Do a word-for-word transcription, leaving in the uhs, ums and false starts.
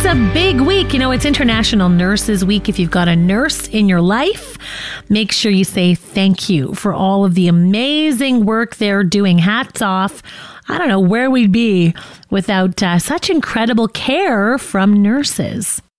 It's a big week. You know, it's International Nurses Week. If you've got a nurse in your life, make sure you say thank you for all of the amazing work they're doing. Hats off. I don't know where we'd be without uh, such incredible care from nurses.